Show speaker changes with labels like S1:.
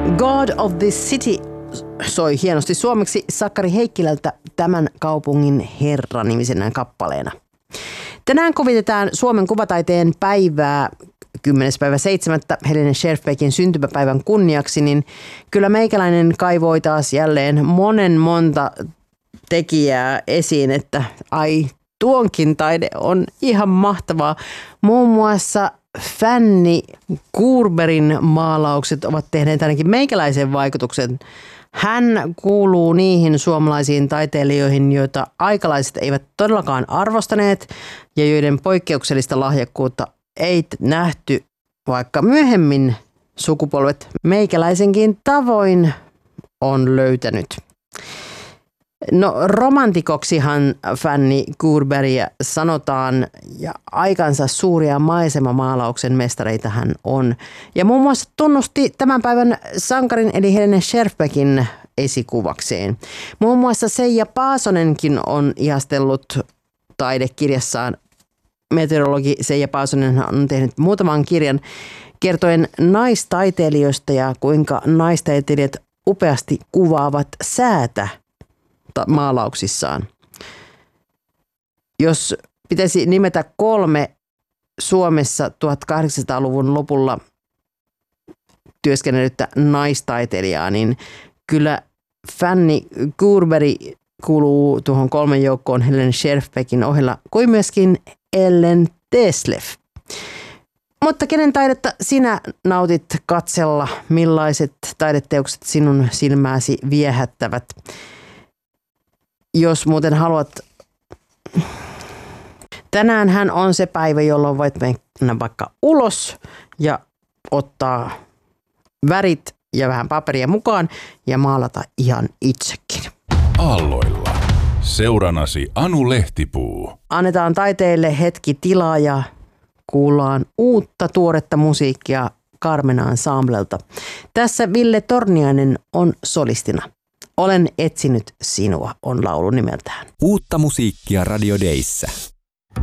S1: God of the City soi hienosti suomeksi Sakari Heikkilältä Tämän kaupungin herra -nimisenä kappaleena. Tänään kovitetaan Suomen kuvataiteen päivää 10.7. Helene Scherfbeckin syntymäpäivän kunniaksi, niin kyllä meikäläinen kaivoi taas jälleen monta tekijää esiin, että ai tuonkin taide on ihan mahtavaa. Muun muassa Fanny Kuurberin maalaukset ovat tehneet ainakin meikäläisen vaikutuksen. Hän kuuluu niihin suomalaisiin taiteilijoihin, joita aikalaiset eivät todellakaan arvostaneet ja joiden poikkeuksellista lahjakkuutta ei nähty, vaikka myöhemmin sukupolvet meikäläisenkin tavoin on löytänyt. No romantikoksihan Fanny Kuurberia sanotaan ja aikansa suuria maisemamaalauksen mestareita hän on. Ja muun muassa tunnusti tämän päivän sankarin eli Helene Scherfbeckin esikuvakseen. Muun muassa Seija Paasonenkin on ihastellut taidekirjassaan. Meteorologi Seija Paasonen on tehnyt muutaman kirjan kertoen naistaiteilijoista ja kuinka naistaiteilijat upeasti kuvaavat säätä maalauksissaan. Jos pitäisi nimetä 3 Suomessa 1800-luvun lopulla työskennellyttä naistaiteilijaa, niin kyllä Fanny Kuurberi kuuluu tuohon 3 joukkoon Helene Scherfbeckin ohella, kuin myöskin Ellen Tesleff. Mutta kenen taidetta sinä nautit katsella? Millaiset taideteokset sinun silmääsi viehättävät? Jos muuten haluat, tänäänhän on se päivä, jolloin voit mennä vaikka ulos ja ottaa värit ja vähän paperia mukaan ja maalata ihan itsekin.
S2: Aalloilla. Seuranasi Anu Lehtipuu.
S1: Annetaan taiteelle hetki tilaa ja kuullaan uutta tuoretta musiikkia Carmen Ensemblelta. Tässä Ville Torniainen on solistina. Olen etsinyt sinua on laulu nimeltään.
S3: Uutta musiikkia Radio Dayssä.